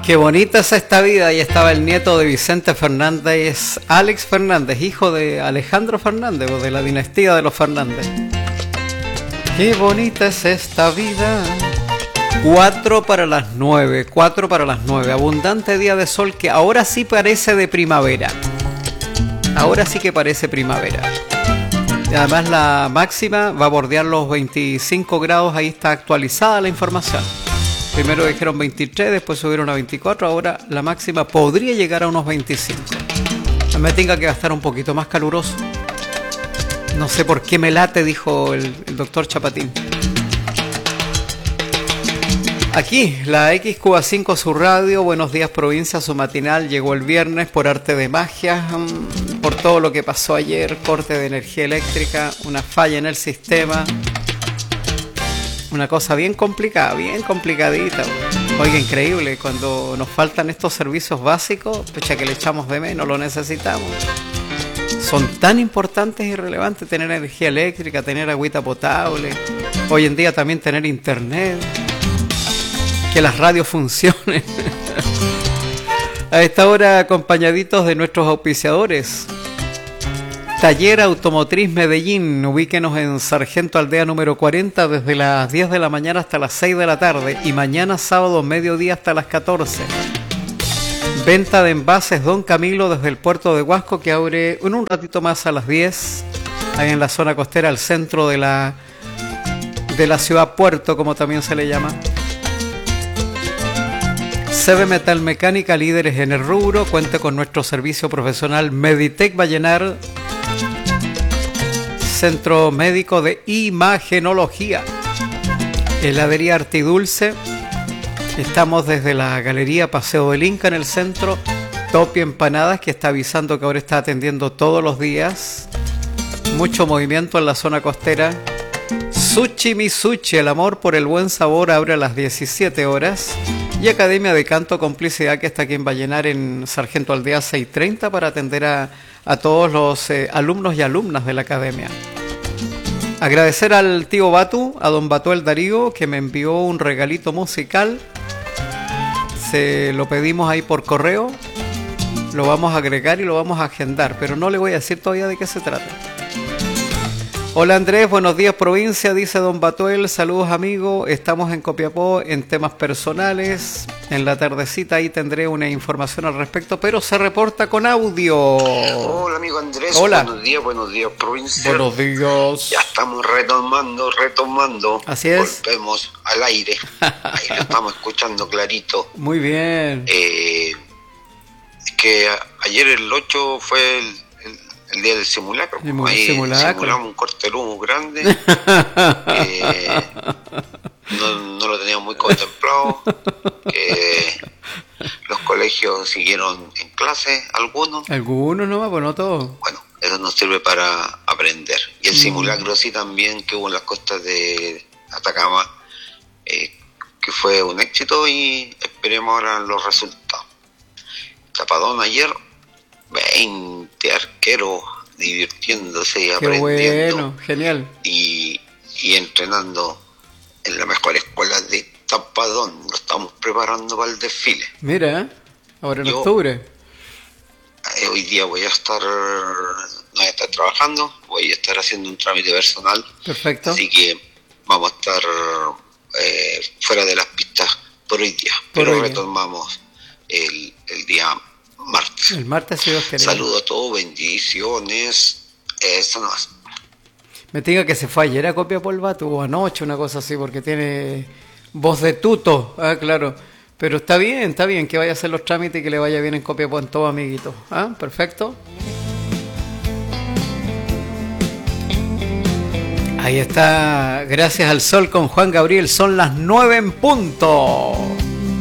Qué bonita es esta vida. Ahí estaba el nieto de Vicente Fernández, Alex Fernández, hijo de Alejandro Fernández, o de la dinastía de los Fernández. Qué bonita es esta vida. 4 para las 9, 4 para las 9. Abundante día de sol que ahora sí parece de primavera. Ahora sí que parece primavera. Y además la máxima va a bordear los 25 grados. Ahí está actualizada la información. Primero dijeron 23, después subieron a 24. Ahora la máxima podría llegar a unos 25. Me tenga que estar un poquito más caluroso. No sé por qué me late, dijo el doctor Chapatín. Aquí, la XQA5, su radio. Buenos días, provincia. Su matinal llegó el viernes por arte de magia. Por todo lo que pasó ayer. Corte de energía eléctrica. Una falla en el sistema. Una cosa bien complicada, bien complicadita. Oiga, increíble. Cuando nos faltan estos servicios básicos, pucha que le echamos de menos, lo necesitamos. Son tan importantes y relevantes tener energía eléctrica, tener agüita potable. Hoy en día también tener internet. Que las radios funcionen. A esta hora acompañaditos de nuestros auspiciadores. Taller Automotriz Medellín, ubíquenos en Sargento Aldea número 40 desde las 10 de la mañana hasta las 6 de la tarde y mañana sábado mediodía hasta las 14. Venta de envases Don Camilo desde el puerto de Huasco que abre en un ratito más a las 10, ahí en la zona costera al centro de la ciudad puerto, como también se le llama. CB Metal Mecánica, líderes en el rubro, cuenta con nuestro servicio profesional Meditec Vallenar, Centro Médico de Imagenología. Heladería Artidulce. Estamos desde la Galería Paseo del Inca en el centro. Topi Empanadas, que está avisando que ahora está atendiendo todos los días. Mucho movimiento en la zona costera. Sushi Misuchi, el amor por el buen sabor, abre a las 17 horas. Y Academia de Canto Complicidad, que está aquí en Vallenar, en Sargento Aldea 630, para atender a todos los alumnos y alumnas de la academia. Agradecer al tío Batu, a don Batuel Darío, que me envió un regalito musical. Se lo pedimos ahí por correo. Lo vamos a agregar y lo vamos a agendar, pero no le voy a decir todavía de qué se trata. Hola Andrés, buenos días provincia, dice don Batuel, saludos amigo, estamos en Copiapó en temas personales, en la tardecita ahí tendré una información al respecto, pero se reporta con audio. Hola amigo Andrés, hola. Buenos días provincia. Buenos días. Ya estamos retomando. Así es. Volvemos al aire, ahí lo estamos escuchando clarito. Muy bien. Es que ayer el 8 fue el día del simulacro. Ahí simulamos un corte de luz grande. No lo teníamos muy contemplado. Los colegios siguieron en clase, algunos. Algunos nomás, pues no todos. Bueno, eso nos sirve para aprender. Y el simulacro sí también que hubo en las costas de Atacama, que fue un éxito y esperemos ahora los resultados. Chapadón ayer, 20 arqueros divirtiéndose y aprendiendo. Bueno, genial. Y entrenando en la mejor escuela de Chapadón. Lo estamos preparando para el desfile. Mira, ahora en octubre. Hoy día no voy a estar trabajando, voy a estar haciendo un trámite personal. Perfecto. Así que vamos a estar fuera de las pistas por hoy día. Pero retomamos el día martes. El martes, si Dios quiere. Saludos a todos, bendiciones. Eso no es. Me diga que se fue ayer a Copiapó el Batu, o anoche, una cosa así, porque tiene voz de tuto. Ah, claro. Pero está bien que vaya a hacer los trámites y que le vaya bien en Copiapó en todo, amiguito. Ah, perfecto. Ahí está, gracias al sol con Juan Gabriel, son las 9 en punto.